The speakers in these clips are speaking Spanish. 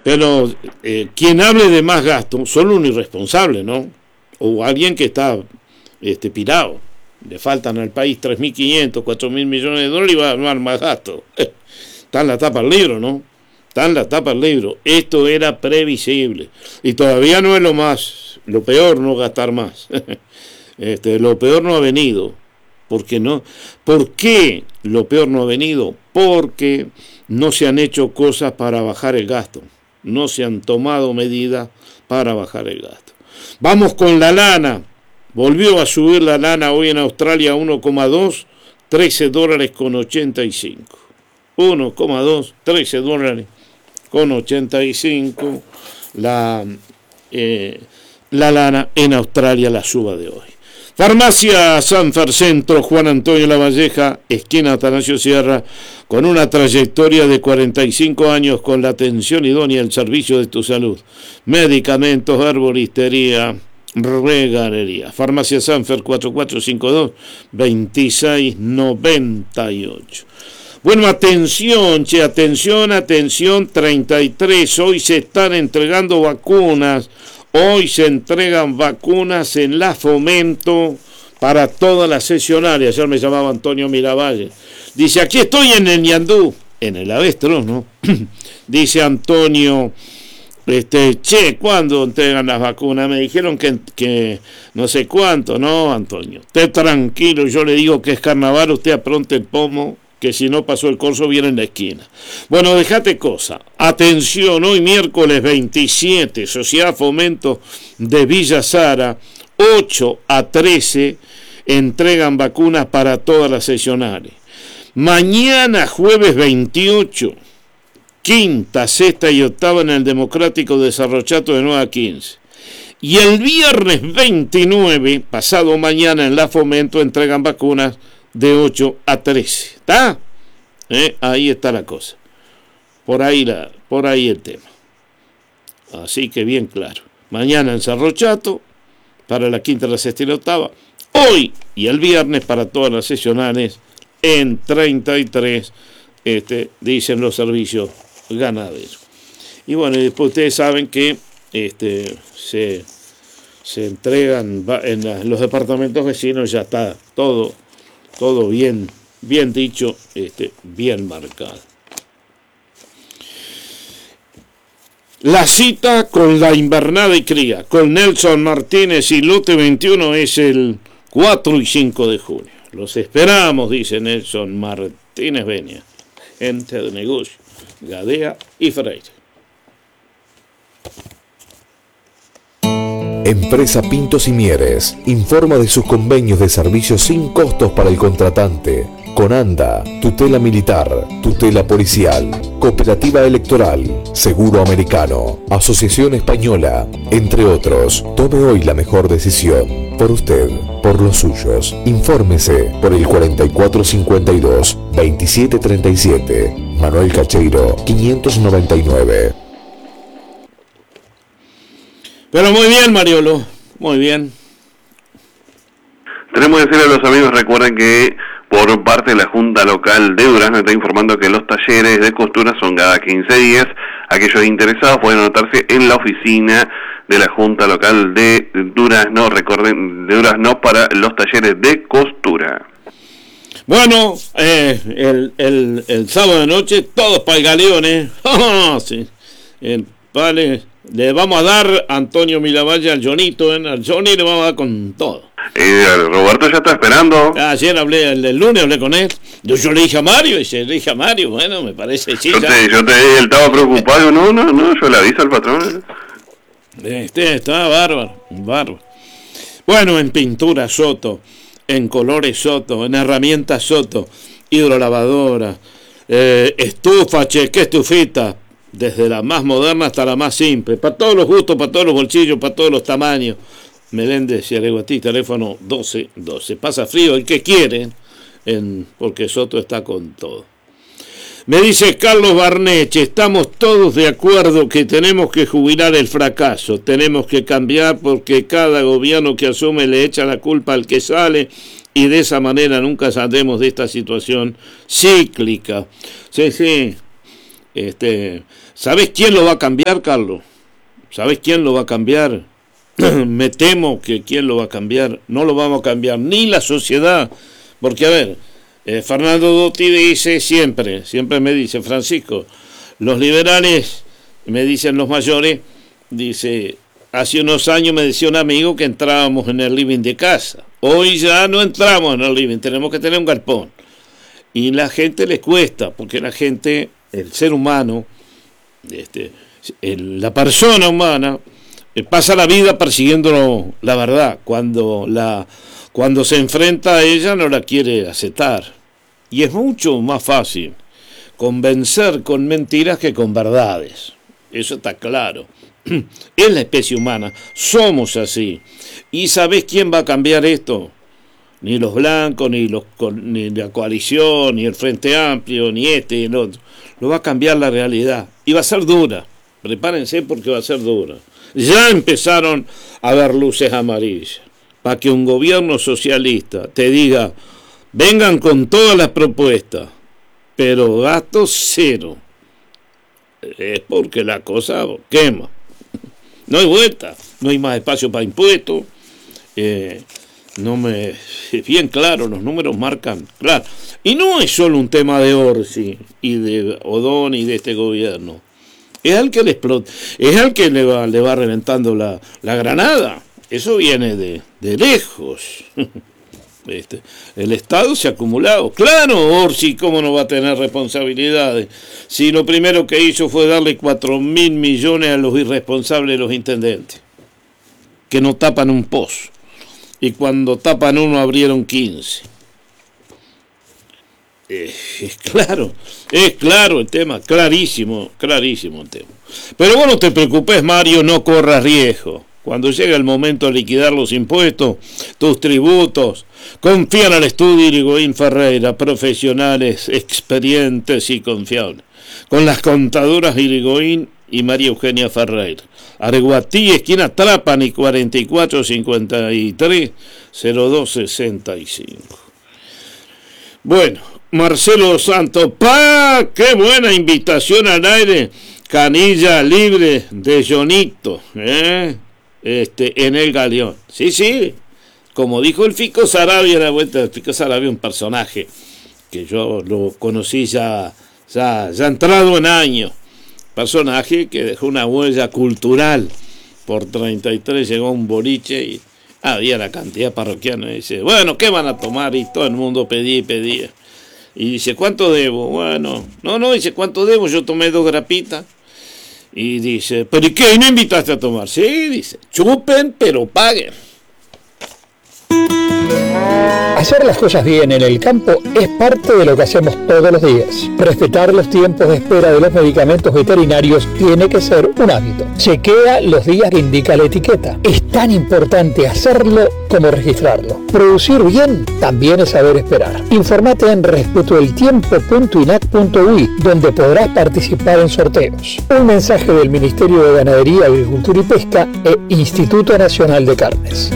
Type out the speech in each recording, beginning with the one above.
Pero quien hable de más gasto, solo un irresponsable, ¿no? O alguien que está pirado. Le faltan al país 3.500, 4.000 millones de dólares y va a armar más gasto. Está en la tapa del libro, ¿no? Está en la tapa del libro. Esto era previsible. Y todavía no es lo peor no gastar más. Lo peor no ha venido. ¿Por qué no? ¿Por qué lo peor no ha venido? Porque no se han hecho cosas para bajar el gasto. No se han tomado medidas para bajar el gasto. Vamos con la lana. Volvió a subir la lana hoy en Australia a 1,2, $13.85. 1,2, $13.85. La lana en Australia, la suba de hoy. Farmacia Sanfer Centro, Juan Antonio Lavalleja, esquina Atanasio Sierra, con una trayectoria de 45 años con la atención idónea al servicio de tu salud. Medicamentos, herboristería, regadería. Farmacia Sanfer 4452-2698. Bueno, atención, 33, hoy se están entregando vacunas. Hoy se entregan vacunas en la Fomento para todas las sesionarias. Ayer me llamaba Antonio Miravalle. Dice, aquí estoy en el Ñandú, en el Avestro, ¿no? Dice Antonio, ¿cuándo entregan las vacunas? Me dijeron que no sé cuánto, ¿no, Antonio? Usted tranquilo, yo le digo que es carnaval, usted apronte el pomo, que si no pasó el corso viene en la esquina. Bueno, dejate cosa. Atención, hoy miércoles 27, Sociedad Fomento de Villa Sara, 8 a 13, entregan vacunas para todas las sesionales. Mañana, jueves 28, quinta, sexta y octava en el Democrático de Sarrochato de 9 a 15. Y el viernes 29, pasado mañana en la Fomento, entregan vacunas de 8 a 13. ¿Está? Ahí está la cosa. Por ahí el tema. Así que bien claro. Mañana en Cerro Chato, para la quinta, la sexta y la octava. Hoy y el viernes para todas las sesionales en 33, dicen los servicios ganaderos. Y bueno, después ustedes saben que se entregan en los departamentos vecinos, ya está todo bien dicho, bien marcado. La cita con la invernada y cría, con Nelson Martínez y Lote 21 es el 4 y 5 de junio. Los esperamos, dice Nelson Martínez Benia, gente de negocio, Gadea y Freire. Empresa Pintos y Mieres informa de sus convenios de servicios sin costos para el contratante. Conanda, tutela militar, tutela policial, cooperativa electoral, seguro americano, asociación española, entre otros. Tome hoy la mejor decisión. Por usted, por los suyos. Infórmese por el 4452-2737. Manuel Cacheiro, 599. Pero muy bien, Mariolo, muy bien. Tenemos que decirle a los amigos, recuerden que por parte de la Junta Local de Durazno está informando que los talleres de costura son cada 15 días. Aquellos interesados pueden anotarse en la oficina de la Junta Local de Durazno, recuerden, de Durazno, para los talleres de costura. Bueno, el sábado de noche, todos para el Galeón, sí. Vale, le vamos a dar a Antonio Milavalle al Jonito, al Johnny le vamos a dar con todo. Roberto ya está esperando. Ayer el lunes hablé con él. Yo le dije a Mario, bueno, me parece sí. Él estaba preocupado, no, yo le aviso al patrón. Está bárbaro. Bueno, en pintura Soto, en colores Soto, en herramientas Soto, hidrolavadora, estufa, ¿qué estufita? Desde la más moderna hasta la más simple, para todos los gustos, para todos los bolsillos, para todos los tamaños. Meléndez y Areguatí, teléfono 1212. Pasa frío el que quiere, porque Soto está con todo. Me dice Carlos Barneche, estamos todos de acuerdo que tenemos que jubilar el fracaso, tenemos que cambiar porque cada gobierno que asume le echa la culpa al que sale y de esa manera nunca saldremos de esta situación cíclica. Sí. ¿Sabes quién lo va a cambiar, Carlos? ¿Sabes quién lo va a cambiar? Me temo que quién lo va a cambiar. No lo vamos a cambiar ni la sociedad. Porque, a ver, Fernando Dotti dice siempre me dice, Francisco, los liberales, me dicen los mayores, dice, hace unos años me decía un amigo que entrábamos en el living de casa. Hoy ya no entramos en el living, tenemos que tener un galpón. Y la gente le cuesta, porque la gente, el ser humano, la persona humana, pasa la vida persiguiendo la verdad. Cuando se enfrenta a ella no la quiere aceptar. Y es mucho más fácil convencer con mentiras que con verdades. Eso está claro. Es la especie humana. Somos así. ¿Y sabés quién va a cambiar esto? Ni los blancos, ni la coalición, ni el Frente Amplio, ni este y el otro. Lo va a cambiar la realidad. Y va a ser dura. Prepárense porque va a ser dura. Ya empezaron a ver luces amarillas. Para que un gobierno socialista te diga, vengan con todas las propuestas, pero gasto cero. Es porque la cosa quema. No hay vuelta. No hay más espacio para impuestos. Es bien claro, los números marcan, claro. Y no es solo un tema de Orsi y de Odón y de este gobierno. Es al que le explota, es al que le va reventando la granada. Eso viene de lejos. El Estado se ha acumulado. Claro, Orsi, ¿cómo no va a tener responsabilidades? Si lo primero que hizo fue darle 4.000 millones a los irresponsables de los intendentes, que no tapan un pozo. Y cuando tapan uno abrieron 15. Es claro el tema, clarísimo el tema. Pero vos no te preocupes, Mario, no corras riesgo. Cuando llega el momento de liquidar los impuestos, tus tributos, confían al estudio Irigoyen Ferreira, profesionales, experientes y confiables, con las contadoras Irigoyen y María Eugenia Ferreira. Areguatí, esquina Trapani, 4453-0265. Bueno, Marcelo Santos, ¡qué buena invitación al aire! Canilla libre de Jonito, en el Galeón. Sí, como dijo el Fico Sarabia, la vuelta del Fico Sarabia, un personaje que yo lo conocí ya entrado en años, personaje que dejó una huella cultural. Por 33 llegó un boliche y había la cantidad parroquiana y dice, bueno, ¿qué van a tomar? Y todo el mundo pedía. Y dice, ¿cuánto debo? Bueno, no, dice, ¿cuánto debo? Yo tomé 2 grapitas. Y dice, ¿pero y qué? ¿Y no invitaste a tomar? Sí, dice, chupen, pero paguen. Hacer las cosas bien en el campo es parte de lo que hacemos todos los días. Respetar los tiempos de espera de los medicamentos veterinarios tiene que ser un hábito. Chequea los días que indica la etiqueta. Es tan importante hacerlo como registrarlo. Producir bien también es saber esperar. Infórmate en respetoeltiempo.inac.ui, donde podrás participar en sorteos. Un mensaje del Ministerio de Ganadería, Agricultura y Pesca e Instituto Nacional de Carnes.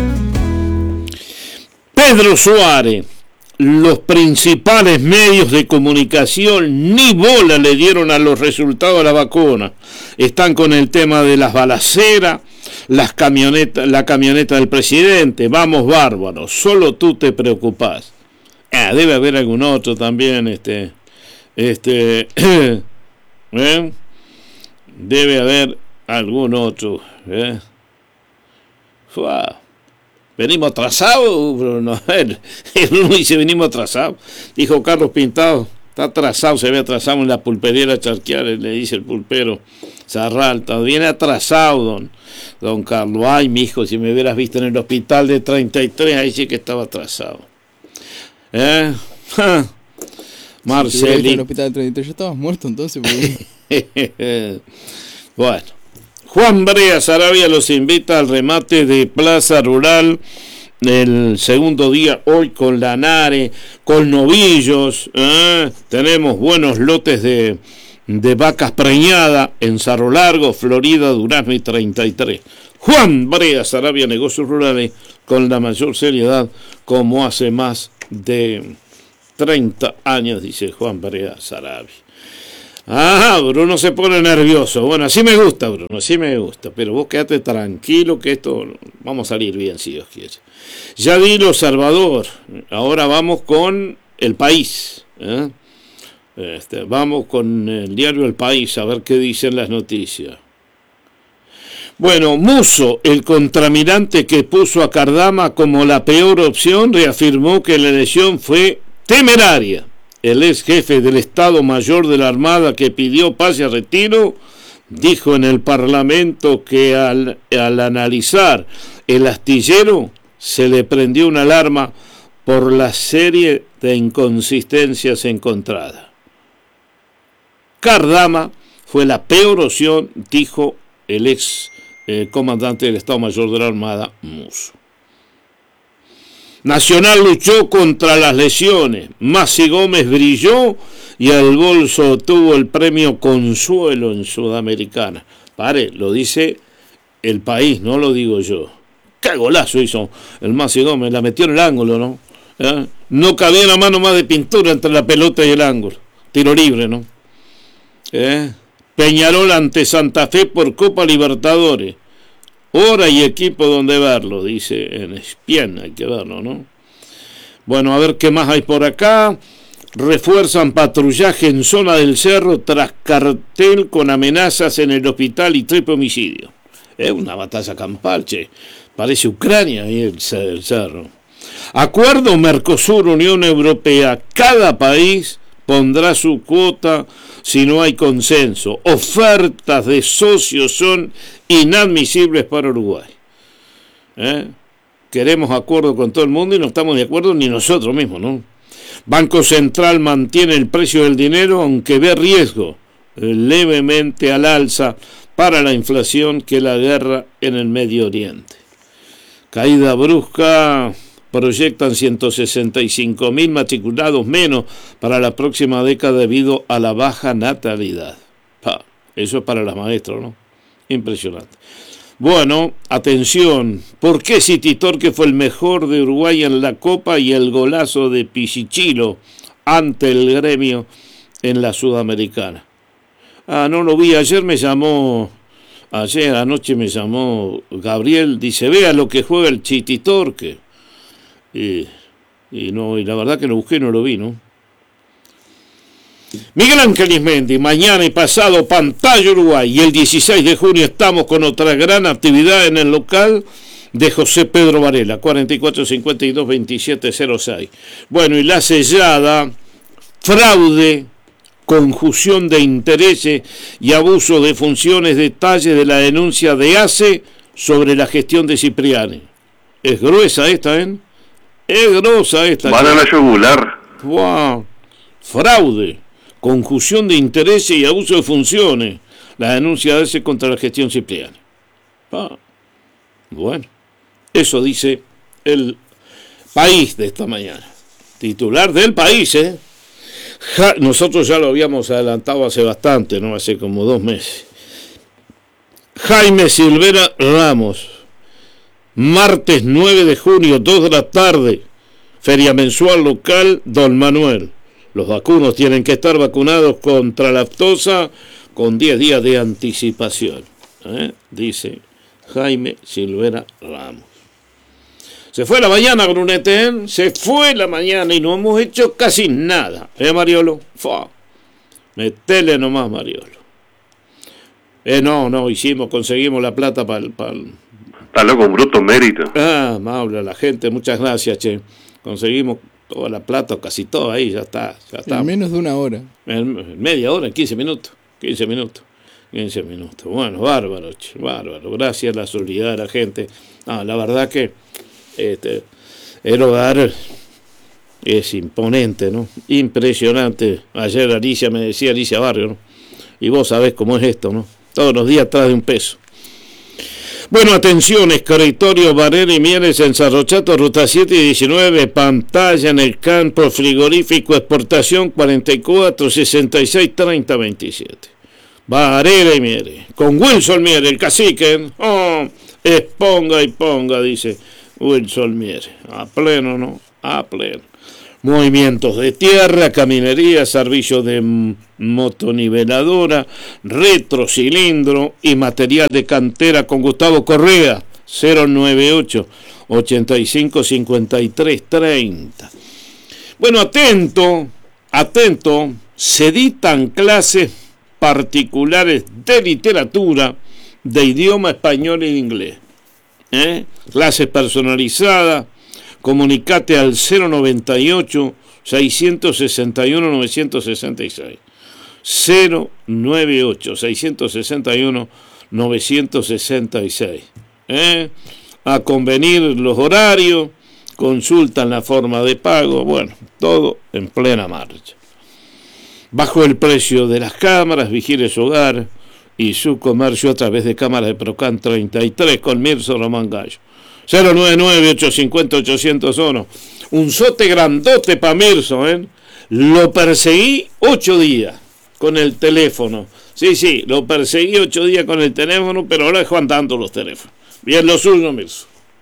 Pedro Suárez, los principales medios de comunicación ni bola le dieron a los resultados de la vacuna. Están con el tema de las balaceras, la camioneta del presidente. Vamos bárbaros, solo tú te preocupás. Debe haber algún otro también, debe haber algún otro, Venimos atrasados, Bruno. Uno dice, venimos atrasados. Dijo Carlos Pintado, está atrasado, se ve atrasado en la pulpería de la Charquiara, le dice el pulpero Sarralta. Viene atrasado, don Carlos. Ay, mijo, si me hubieras visto en el hospital de 33, ahí sí que estaba atrasado. Marcelino. Si en el hospital de 33 ya estabas muerto entonces. Bueno. Juan Brea Sarabia los invita al remate de Plaza Rural el segundo día hoy con Lanare, con novillos. Tenemos buenos lotes de vacas preñadas en Cerro Largo, Florida, Durazno y 33. Juan Brea Sarabia, negocios rurales con la mayor seriedad como hace más de 30 años, dice Juan Brea Sarabia. Ah, Bruno se pone nervioso. Bueno, así me gusta, Bruno, así me gusta. Pero vos quédate tranquilo que esto vamos a salir bien, si Dios quiere. Ya vi Lo Salvador. Ahora vamos con El País. Vamos con el diario El País a ver qué dicen las noticias. Bueno, Musso, el contramirante que puso a Cardama como la peor opción, reafirmó que la elección fue temeraria. El ex jefe del Estado Mayor de la Armada, que pidió paz y retiro, dijo en el Parlamento que al analizar el astillero se le prendió una alarma por la serie de inconsistencias encontradas. Cardama fue la peor opción, dijo el ex comandante del Estado Mayor de la Armada, Musso. Nacional luchó contra las lesiones. Maxi Gómez brilló y el Bolso obtuvo el premio Consuelo en Sudamericana. Pare, lo dice El País, no lo digo yo. ¡Qué golazo hizo el Maxi Gómez! La metió en el ángulo, ¿no? No cabía una mano más de pintura entre la pelota y el ángulo. Tiro libre, ¿no? Peñarol ante Santa Fe por Copa Libertadores. Hora y equipo donde verlo, dice en ESPN, hay que verlo, ¿no? Bueno, a ver qué más hay por acá. Refuerzan patrullaje en zona del Cerro tras cartel con amenazas en el hospital y triple homicidio. Es una batalla campal, che. Parece Ucrania ahí el Cerro. Acuerdo Mercosur-Unión Europea. Cada país pondrá su cuota si no hay consenso. Ofertas de socios son inadmisibles para Uruguay. Queremos acuerdo con todo el mundo y no estamos de acuerdo ni nosotros mismos, ¿no? Banco Central mantiene el precio del dinero aunque ve riesgo levemente al alza para la inflación que la guerra en el Medio Oriente. Caída brusca. Proyectan 165.000 matriculados menos para la próxima década debido a la baja natalidad. Eso es para las maestras, ¿no? Impresionante. Bueno, atención. ¿Por qué City Torque fue el mejor de Uruguay en la Copa y el golazo de Pisichilo ante el Gremio en la Sudamericana? No lo vi. Ayer anoche me llamó Gabriel. Dice, vea lo que juega el City Torque. Y la verdad que lo busqué y no lo vi, ¿no? Miguel Ángel Ismendi, mañana y pasado Pantalla Uruguay, y el 16 de junio estamos con otra gran actividad en el local de José Pedro Varela, 4452-2706. Bueno, y la sellada, fraude, confusión de intereses y abuso de funciones, detalles de la denuncia de ACE sobre la gestión de Cipriani. Es gruesa esta, ¿eh? Es grosa esta. Van a la yugular. Wow. Fraude, confusión de intereses y abuso de funciones. La denuncia de ese contra la gestión Cipriani. Bueno, eso dice El País de esta mañana. Titular del País, ¿eh? Nosotros ya lo habíamos adelantado hace bastante, ¿no? Hace como 2 meses. Jaime Silvera Ramos. Martes 9 de junio, 2 de la tarde, feria mensual local Don Manuel. Los vacunos tienen que estar vacunados contra la aftosa con 10 días de anticipación, dice Jaime Silvera Ramos. Se fue la mañana, Brunete, se fue la mañana y no hemos hecho casi nada, Mariolo? Metele nomás, Mariolo. Conseguimos la plata para el... Está loco, un bruto mérito. Maula, la gente, muchas gracias, che. Conseguimos toda la plata, casi todo ahí, ya está. En menos de una hora. En media hora, en 15 minutos. 15 minutos. Bueno, bárbaro, che, bárbaro. Gracias a la solidaridad de la gente. La verdad que el hogar es imponente, ¿no? Impresionante. Ayer Alicia Barrio, ¿no? Y vos sabés cómo es esto, ¿no? Todos los días atrás de un peso. Bueno, atención, escritorio Barrera y Mieres en Cerro Chato, ruta 7 y 19, pantalla en el campo frigorífico, exportación 44 66 30 27. Barrera y Mieres, con Wilson Mieres, el cacique, exponga y ponga, dice Wilson Mieres, a pleno, ¿no? A pleno. movimientos de tierra, caminería, servicio de motoniveladora, retrocilindro y material de cantera con Gustavo Correa, 098 85 53 30. Bueno, atento, se dictan clases particulares de literatura, de idioma español e inglés. Clases personalizadas, comunicate al 098 661 966. 098 661 966. A convenir los horarios, consultan la forma de pago, bueno, todo en plena marcha. Bajo el precio de las cámaras, vigile su hogar y su comercio a través de cámaras de Procan 33 con Mirso Román Gallo. 099-850-801. Un sote grandote para Mirso, Lo perseguí 8 días con el teléfono. Sí, lo perseguí 8 días con el teléfono, pero ahora dejo andando los teléfonos. Bien, lo suyo, Mirso.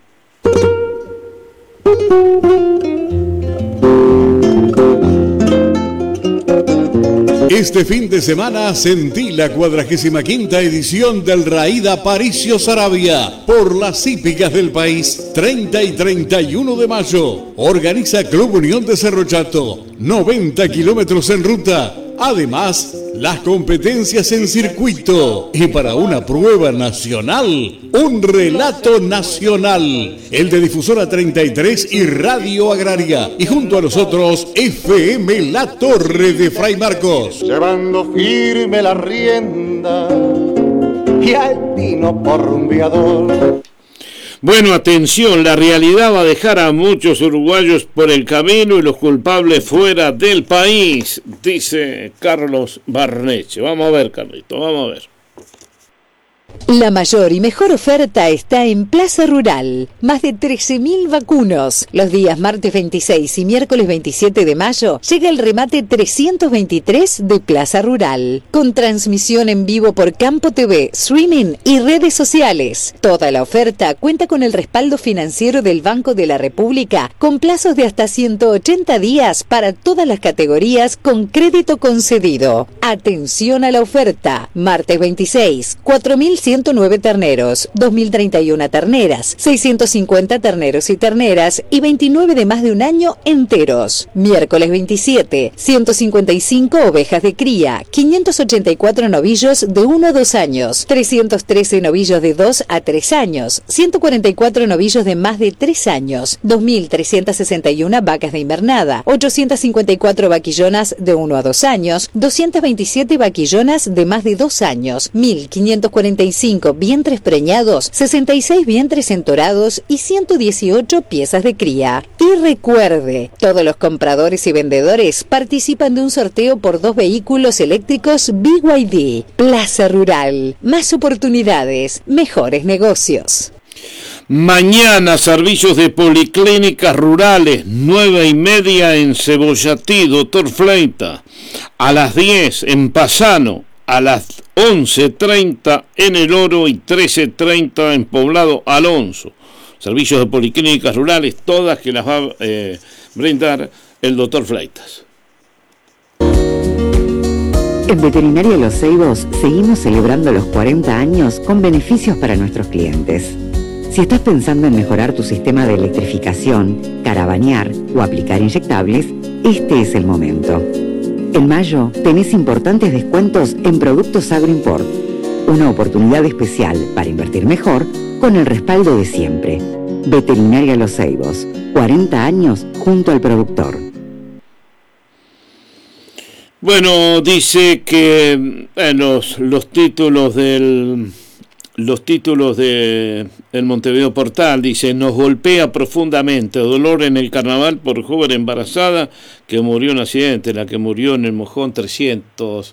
Este fin de semana sentí la 45ª edición del Raída Paricio Saravia por las hípicas del país, 30 y 31 de mayo. Organiza Club Unión de Cerro Chato, 90 kilómetros en ruta. Además, las competencias en circuito y para una prueba nacional, un relato nacional, el de Difusora 33 y Radio Agraria, y junto a nosotros FM La Torre de Fray Marcos. Llevando firme la rienda y al vino por rumbeador. Bueno, atención, la realidad va a dejar a muchos uruguayos por el camino y los culpables fuera del país, dice Carlos Barneche. Vamos a ver, Carlito, vamos a ver. La mayor y mejor oferta está en Plaza Rural. Más de 13.000 vacunos. Los días martes 26 y miércoles 27 de mayo llega el remate 323 de Plaza Rural. Con transmisión en vivo por Campo TV, streaming y redes sociales. Toda la oferta cuenta con el respaldo financiero del Banco de la República, con plazos de hasta 180 días para todas las categorías con crédito concedido. Atención a la oferta. Martes 26, 4.109 terneros, 2.031 terneras, 650 terneros y terneras y 29 de más de un año enteros. Miércoles 27, 155 ovejas de cría, 584 novillos de 1 a 2 años, 313 novillos de 2 a 3 años, 144 novillos de más de 3 años, 2.361 vacas de invernada, 854 vaquillonas de 1 a 2 años, 227 vaquillonas de más de 2 años, 1.545 vientres preñados, 66 vientres entorados y 118 piezas de cría. Y recuerde, todos los compradores y vendedores participan de un sorteo por 2 vehículos eléctricos BYD. Plaza Rural, más oportunidades, mejores negocios. Mañana, servicios de policlínicas rurales, 9:30 en Cebollatí, Doctor Fleita. A las 10 en Pasano, a las 11:30 en El Oro y 13:30 en Poblado Alonso. Servicios de policlínicas rurales, todas que las va a brindar el Doctor Fleitas. En Veterinaria Los Ceibos seguimos celebrando los 40 años con beneficios para nuestros clientes. Si estás pensando en mejorar tu sistema de electrificación, caravanear o aplicar inyectables, este es el momento. En mayo tenés importantes descuentos en productos Agroimport. Una oportunidad especial para invertir mejor con el respaldo de siempre. Veterinaria Los Ceibos, 40 años junto al productor. Bueno, dice que los títulos de el Montevideo Portal, dice: nos golpea profundamente, dolor en el carnaval por joven embarazada que murió en accidente, la que murió en el Mojón 300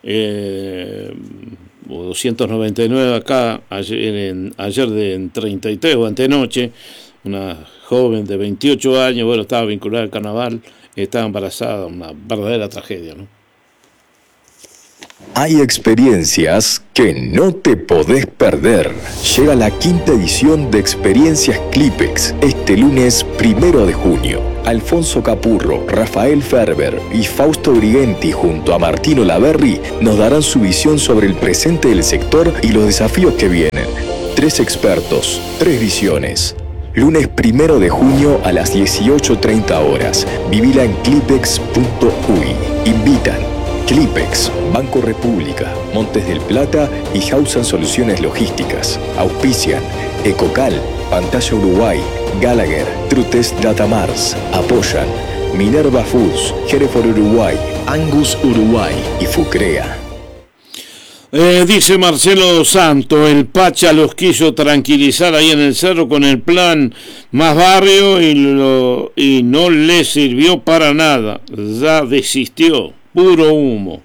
o 299 acá, ayer de 33 o antenoche, una joven de 28 años, bueno, estaba vinculada al carnaval, estaba embarazada, una verdadera tragedia, ¿no? Hay experiencias que no te podés perder. Llega la 5ª edición de Experiencias Clipex este lunes 1 de junio. Alfonso Capurro, Rafael Ferber y Fausto Brigenti junto a Martino Laverri nos darán su visión sobre el presente del sector y los desafíos que vienen. 3 expertos, 3 visiones. Lunes 1 de junio a las 18:30 horas. Vivila en clipex.uy. Invitan Clipex, Banco República, Montes del Plata y Hausan Soluciones Logísticas. Auspician Ecocal, Pantalla Uruguay, Gallagher, Trutest Datamars. Apoyan Minerva Foods, Hereford Uruguay, Angus Uruguay y Fucrea. Dice Marcelo Santo, el Pacha los quiso tranquilizar ahí en el cerro con el plan Más Barrio y no le sirvió para nada, ya desistió, puro humo,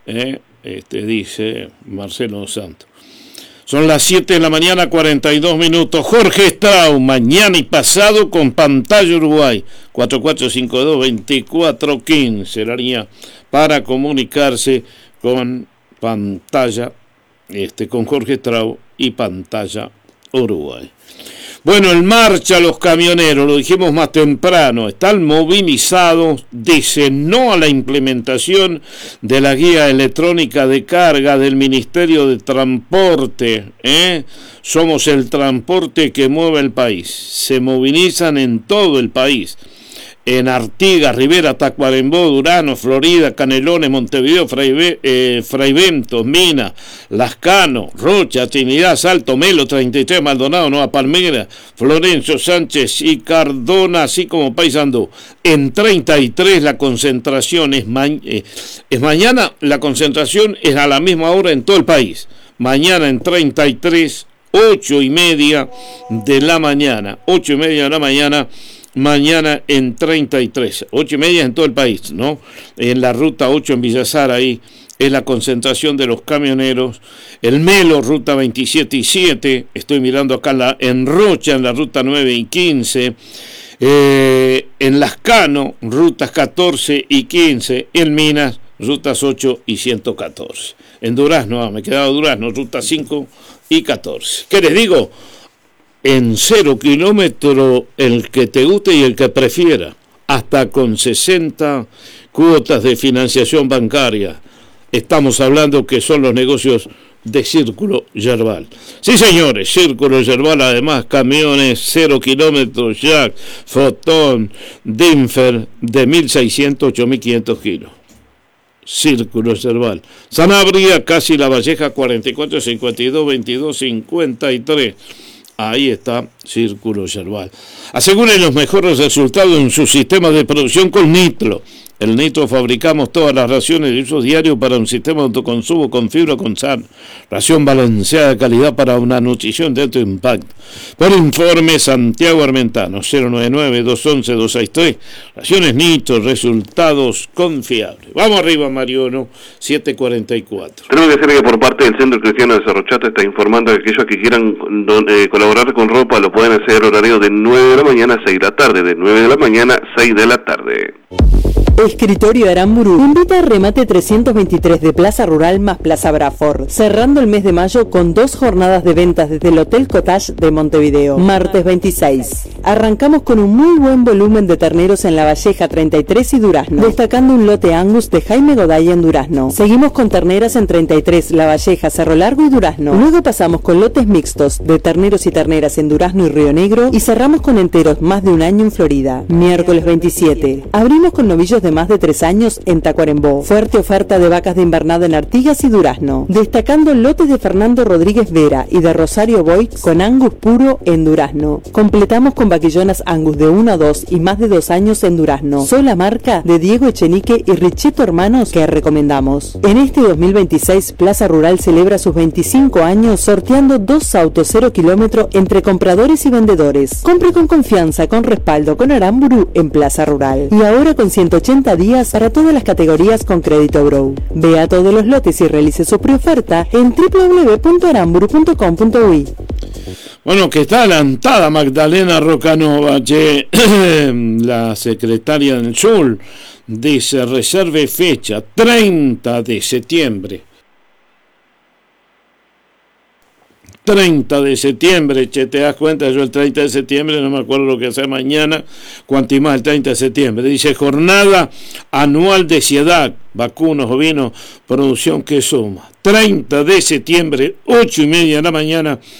dice Marcelo Santo. Son las 7 de la mañana, 42 minutos. Jorge Strauss, mañana y pasado con Pantalla Uruguay, 4452-2415, la línea para comunicarse con Pantalla, con Jorge Strauss y Pantalla Uruguay. Bueno, en marcha los camioneros, lo dijimos más temprano, están movilizados, dicen no a la implementación de la guía electrónica de carga del Ministerio de Transporte. Somos el transporte que mueve el país. Se movilizan en todo el país. En Artigas, Rivera, Tacuarembó, Durano, Florida, Canelones, Montevideo, Fraiventos, Minas, Lascano, Rocha, Trinidad, Salto, Melo, 33, Maldonado, Nueva Palmera, Florencio, Sánchez y Cardona, así como Paysandú. En 33 la concentración es mañana, la concentración es a la misma hora en todo el país. Mañana en 33, 8:30 de la mañana, 8:30 de la mañana. Mañana en 33, 8:30 en todo el país, ¿no? En la ruta 8 en Villazar, ahí es la concentración de los camioneros. El Melo, ruta 27 y 7, estoy mirando acá en Rocha, en la ruta 9 y 15. En Lascano, rutas 14 y 15. En Minas, rutas 8 y 114. En Durazno, me quedaba Durazno, ruta 5 y 14. ¿Qué les digo? En 0 kilómetros el que te guste y el que prefiera, hasta con 60 cuotas de financiación bancaria. Estamos hablando que son los negocios de Círculo Yerbal. Sí, señores, Círculo Yerbal, además camiones 0 kilómetros, Jack, Fotón, Dinfer, de 1.600 a 8.500 kilos. Círculo Yerbal. Sanabria, casi La Valleja, 44 52 22 53. Ahí está Círculo Yerbal. Aseguren los mejores resultados en su sistema de producción con Nitro. El Nitro fabricamos todas las raciones de uso diario para un sistema de autoconsumo con fibra con sal. Ración balanceada de calidad para una nutrición de alto impacto. Por informe Santiago Armentano, 099-211-263. Raciones Nitro, resultados confiables. Vamos arriba, Mariano, 744. Tenemos que decir que por parte del Centro Cristiano de Cerro Chato está informando que aquellos que quieran colaborar con ropa lo pueden hacer horario de 9 de la mañana a 6 de la tarde. De 9 de la mañana a 6 de la tarde. Escritorio Aramburu invita a remate 323 de Plaza Rural más Plaza Braford, cerrando el mes de mayo con 2 jornadas de ventas desde el Hotel Cottage de Montevideo. Martes 26. Arrancamos con un muy buen volumen de terneros en La Valleja 33 y Durazno, destacando un lote Angus de Jaime Goday en Durazno. Seguimos con terneras en 33, La Valleja, Cerro Largo y Durazno. Luego pasamos con lotes mixtos de terneros y terneras en Durazno y Río Negro y cerramos con enteros más de un año en Florida. Miércoles 27. Abrimos con novillos de más de 3 años en Tacuarembó. Fuerte oferta de vacas de invernada en Artigas y Durazno, destacando lotes de Fernando Rodríguez Vera y de Rosario Boyd con Angus puro en Durazno. Completamos con vaquillonas Angus de 1 a 2 y más de 2 años en Durazno. Sola marca de Diego Echenique y Richetto Hermanos que recomendamos. En este 2026 Plaza Rural celebra sus 25 años sorteando 2 autos 0 kilómetro entre compradores y vendedores. Compre con confianza, con respaldo, con Aramburu en Plaza Rural. Y ahora con 180 días para todas las categorías con crédito Grow. Vea todos los lotes y realice su preoferta en www.aramburu.com.uy. Bueno, que está adelantada Magdalena Rocanova, la secretaria del Sur, dice reserve fecha 30 de septiembre. 30 de septiembre, che, te das cuenta, yo el 30 de septiembre no me acuerdo lo que sea mañana, cuanto y más el 30 de septiembre. Dice, jornada anual de SIEDAC, vacunos, ovinos, producción que suma. 30 de septiembre, 8:30 de la mañana,